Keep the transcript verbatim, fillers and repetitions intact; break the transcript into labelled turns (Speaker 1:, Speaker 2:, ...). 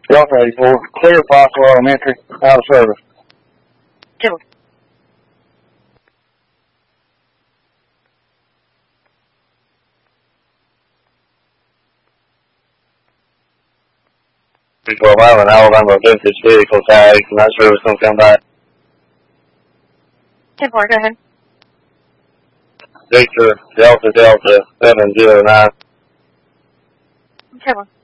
Speaker 1: Delta eighty-four, clear Fossil Elementary, out of service.
Speaker 2: Two.
Speaker 1: twelve Island, Alabama, vintage vehicle tag, not sure if it's going to come back.
Speaker 2: ten four, go ahead.
Speaker 1: Victor, Delta, Delta, seven zero nine.
Speaker 2: ten one.